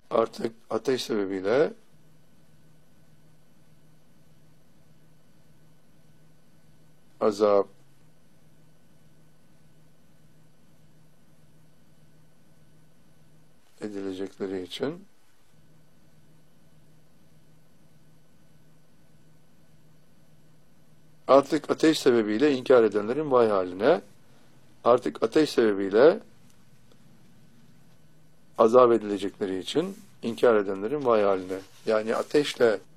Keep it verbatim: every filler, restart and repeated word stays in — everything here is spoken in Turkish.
artık ateş sebebiyle azap edilecekleri için artık ateş sebebiyle inkar edenlerin vay haline, artık ateş sebebiyle azap edilecekleri için inkar edenlerin vay haline. Yani ateşle